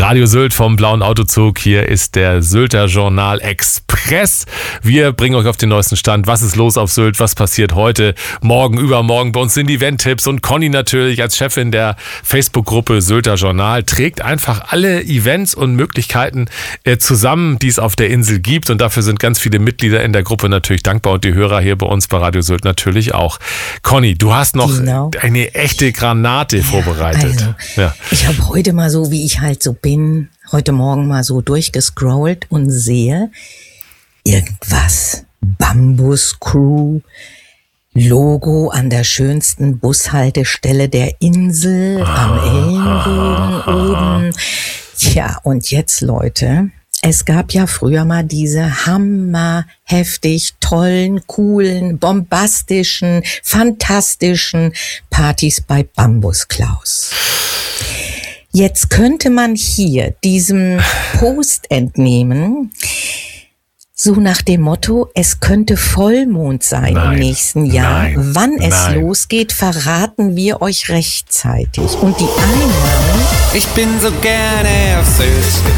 Radio Sylt vom Blauen Autozug. Hier ist der Sylter Journal Express. Wir bringen euch auf den neuesten Stand. Was ist los auf Sylt? Was passiert heute, morgen, übermorgen? Bei uns sind die Event-Tipps und Conny natürlich als Chefin der Facebook-Gruppe Sylter Journal trägt einfach alle Events und Möglichkeiten zusammen, die es auf der Insel gibt. Und dafür sind ganz viele Mitglieder in der Gruppe natürlich dankbar und die Hörer hier bei uns bei Radio Sylt natürlich auch. Conny, du hast noch eine echte Granate vorbereitet. Also, ich habe heute mal so, wie ich halt so bin, heute Morgen mal so durchgescrollt und sehe irgendwas. Bambus Crew, Logo an der schönsten Bushaltestelle der Insel, am Ellenbogen oben. Tja, und jetzt, Leute, es gab ja früher mal diese hammerheftig tollen, coolen, bombastischen, fantastischen Partys bei Bambus Klaus. Jetzt könnte man hier diesem Post entnehmen, so nach dem Motto, es könnte Vollmond sein im nächsten Jahr. Wann es losgeht, verraten wir euch rechtzeitig. Und die Einnahmen... Ich bin so gerne auf Sylt,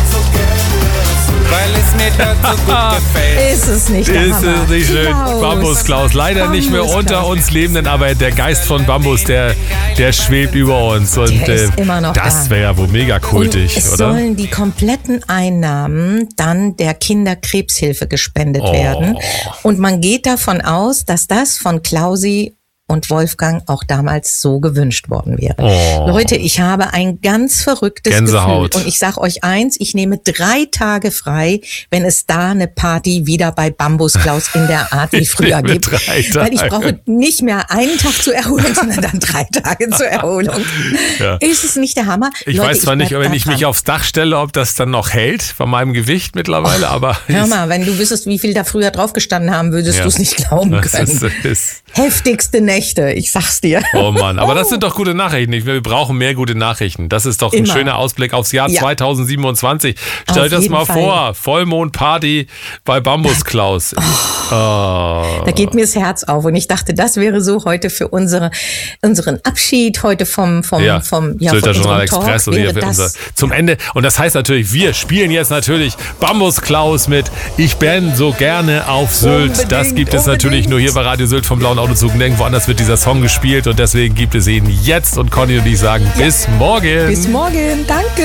weil es mir dort so gut gefällt. Ist es nicht der Hammer? Ist es nicht schön? Bambus Klaus, leider nicht mehr unter uns Lebenden, aber der Geist von Bambus, der schwebt über uns. Und der ist immer noch das wäre ja wohl mega kultig, es oder? Sollen die kompletten Einnahmen dann der Kinderkrebshilfe gespendet werden. Und man geht davon aus, dass das von Klausi und Wolfgang auch damals so gewünscht worden wäre. Leute, ich habe ein ganz verrücktes Gänsehaut. Gefühl. Und ich sag euch eins, ich nehme 3 Tage frei, wenn es da eine Party wieder bei Bambus Klaus in der Art wie früher gibt. 3 Tage. Weil ich brauche nicht mehr einen Tag zur Erholung, sondern dann 3 Tage zur Erholung. Ja. Ist es nicht der Hammer? Ich Leute, weiß zwar nicht, wenn ich mich aufs Dach stelle, ob das dann noch hält von meinem Gewicht mittlerweile, aber... Hör mal, wenn du wüsstest, wie viel da früher drauf gestanden haben, würdest du es nicht glauben können. Heftigste Nächte, ich sag's dir. Oh Mann, aber das sind doch gute Nachrichten. Wir brauchen mehr gute Nachrichten. Das ist doch ein schöner Ausblick aufs Jahr 2027. Stell dir das mal vor, Vollmondparty bei Bambus Klaus. Da geht mir das Herz auf und ich dachte, das wäre so heute für unseren Abschied heute vom Sylter Journal Express zum Ende. Und das heißt natürlich, wir spielen jetzt natürlich Bambus Klaus mit Ich bin so gerne auf Sylt. Das gibt es natürlich nur hier bei Radio Sylt vom Blauen Autozug. Nirgendwo anders wird dieser Song gespielt und deswegen gibt es ihn jetzt. Und Conny und ich sagen bis morgen. Bis morgen, danke.